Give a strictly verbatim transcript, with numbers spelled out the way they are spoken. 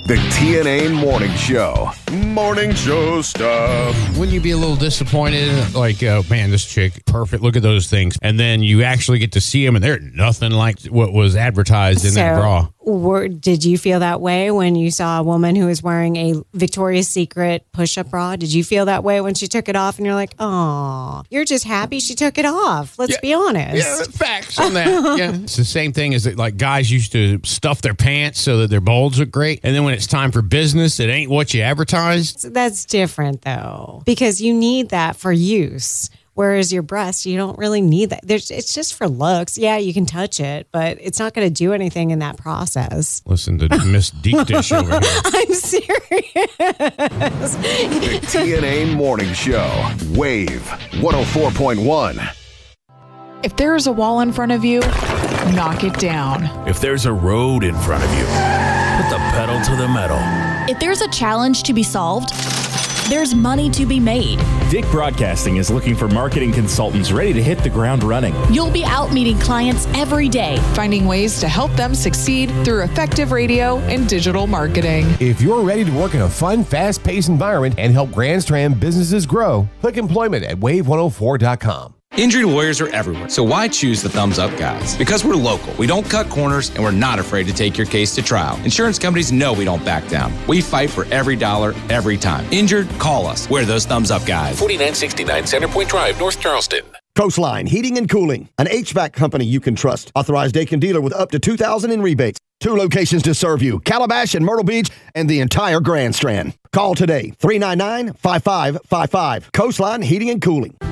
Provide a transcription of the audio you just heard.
The T N A Morning Show. Morning show stuff. Wouldn't you be a little disappointed? Like, oh, man, this chick, perfect. Look at those things. And then you actually get to see them, and they're nothing like what was advertised in so, that bra. Were, did you feel that way when you saw a woman who was wearing a Victoria's Secret push-up bra? Did you feel that way when she took it off and you're like, oh, you're just happy she took it off? Let's yeah, be honest. Yeah, facts on that. Yeah, it's the same thing as that, like guys used to stuff their pants so that their bulge look great. And then when it's time for business, it ain't what you advertised. That's different, though, because you need that for use. Whereas your breast, you don't really need that. There's, it's just for looks. Yeah, you can touch it, but it's not going to do anything in that process. Listen to Miss Deep Dish over here. I'm serious. The T N A Morning Show. Wave one oh four point one. If there's a wall in front of you, knock it down. If there's a road in front of you, put the pedal to the metal. If there's a challenge to be solved, there's money to be made. Dick Broadcasting is looking for marketing consultants ready to hit the ground running. You'll be out meeting clients every day, finding ways to help them succeed through effective radio and digital marketing. If you're ready to work in a fun, fast-paced environment and help Grand Strand businesses grow, click employment at wave one oh four dot com. Injury lawyers are everywhere, so why choose the Thumbs Up guys? Because we're local, we don't cut corners, and we're not afraid to take your case to trial. Insurance companies know we don't back down. We fight for every dollar, every time. Injured? Call us. We're those Thumbs Up guys. forty-nine sixty-nine Centerpoint Drive, North Charleston. Coastline Heating and Cooling, an H V A C company you can trust. Authorized Aiken dealer with up to two thousand dollars in rebates. Two locations to serve you, Calabash and Myrtle Beach, and the entire Grand Strand. Call today, three nine nine, five five five five. Coastline Heating and Cooling.